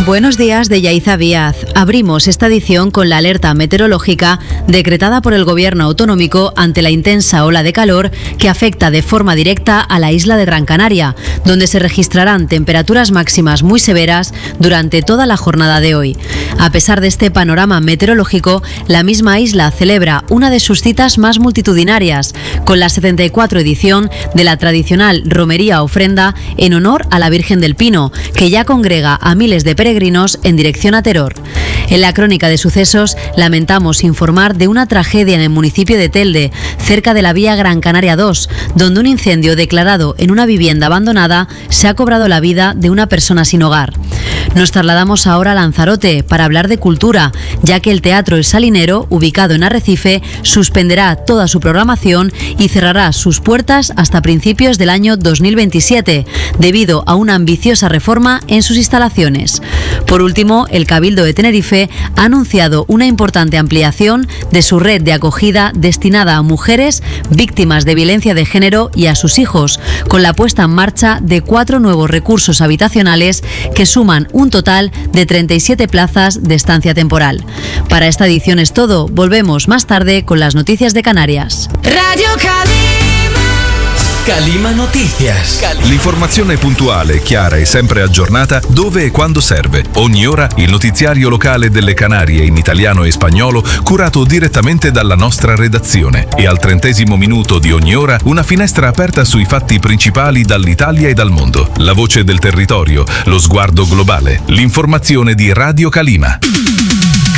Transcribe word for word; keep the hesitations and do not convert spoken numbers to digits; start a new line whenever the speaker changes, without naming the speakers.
Buenos días, de Yaiza Díaz. Abrimos esta edición con la alerta meteorológica decretada por el Gobierno autonómico ante la intensa ola de calor que afecta de forma directa a la isla de Gran Canaria, donde se registrarán temperaturas máximas muy severas durante toda la jornada de hoy. A pesar de este panorama meteorológico, la misma isla celebra una de sus citas más multitudinarias, con la setenta y cuatro edición de la tradicional romería ofrenda en honor a la Virgen del Pino, que ya congrega a miles de peregrinos en dirección a Teror. En la crónica de sucesos lamentamos informar de una tragedia en el municipio de Telde, cerca de la vía Gran Canaria dos, donde un incendio declarado en una vivienda abandonada se ha cobrado la vida de una persona sin hogar. Nos trasladamos ahora a Lanzarote para hablar de cultura, ya que el Teatro El Salinero, ubicado en Arrecife, suspenderá toda su programación y cerrará sus puertas hasta principios del año dos mil veintisiete, debido a una ambiciosa reforma en sus instalaciones. Por último, el Cabildo de Tenerife ha anunciado una importante ampliación de su red de acogida destinada a mujeres víctimas de violencia de género y a sus hijos, con la puesta en marcha de cuatro nuevos recursos habitacionales que suman un total de treinta y siete plazas de estancia temporal. Para esta edición es todo. Volvemos más tarde con las noticias de Canarias.
Radio Calima.
Calima Noticias. Calima.
L'informazione puntuale, chiara e sempre aggiornata dove e quando serve. Ogni ora il notiziario locale delle Canarie in italiano e spagnolo curato direttamente dalla nostra redazione. E al trentesimo minuto di ogni ora una finestra aperta sui fatti principali dall'Italia e dal mondo. La voce del territorio, lo sguardo globale. L'informazione di Radio Calima.